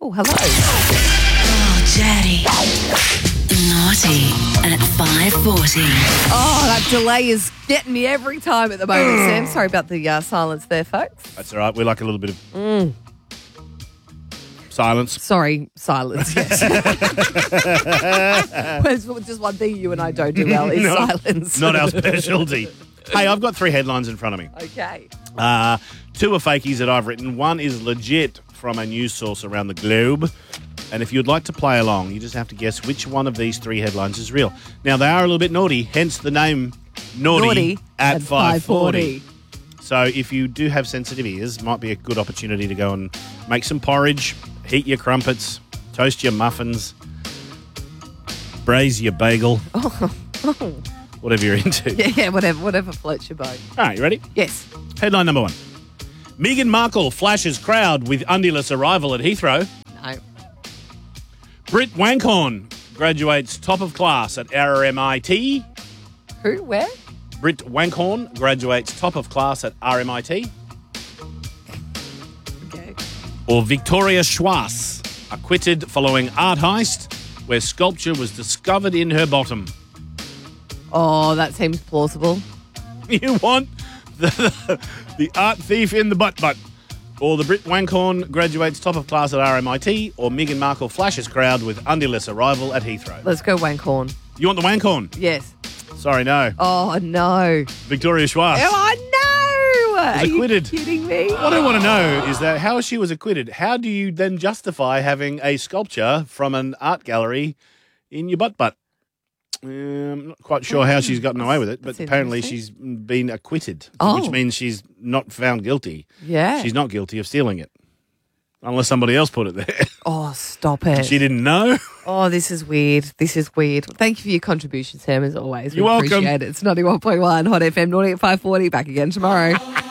Oh, hello. Oh, Daddy. Naughty at 5:40. Oh, that delay is getting me every time at the moment, Sam. Sorry about the silence there, folks. That's all right. We like a little bit of silence. Sorry, silence, yes. There's just one thing you and I don't do well is silence. Not our specialty. Hey, I've got 3 headlines in front of me. Okay. 2 are fakies that I've written. One is legit from a news source around the globe. And if you'd like to play along, you just have to guess which one of these 3 headlines is real. Now, they are a little bit naughty, hence the name Naughty at 540. So if you do have sensitive ears, might be a good opportunity to go and make some porridge, heat your crumpets, toast your muffins, braise your bagel, whatever you're into. Yeah, whatever floats your boat. All right, you ready? Yes. Headline number 1. Meghan Markle flashes crowd with undulous arrival at Heathrow. No. Britt Wankhorn graduates top of class at RMIT. Who? Where? Britt Wankhorn graduates top of class at RMIT. Okay. Or Victoria Schwass acquitted following art heist where sculpture was discovered in her bottom. Oh, that seems plausible. You want the art thief in the butt. Or the Britt Wankhorn graduates top of class at RMIT, or Meghan Markle flashes crowd with undulous arrival at Heathrow. Let's go Wankhorn. You want the Wankhorn? Yes. Sorry, no. Oh, no. Victoria Schwass. Oh, no. Was acquitted. Are you kidding me? What I want to know is that how she was acquitted. How do you then justify having a sculpture from an art gallery in your butt? I'm not quite sure how she's gotten away with it, but That's apparently interesting. she's been acquitted, Oh. which means she's not found guilty. Yeah. She's not guilty of stealing it, unless somebody else put it there. Oh, stop it. She didn't know. Oh, this is weird. Thank you for your contribution, Sam, as always. You're we welcome. appreciate it. It's 91.1 Hot FM, Naughty at 5:40. Back again tomorrow.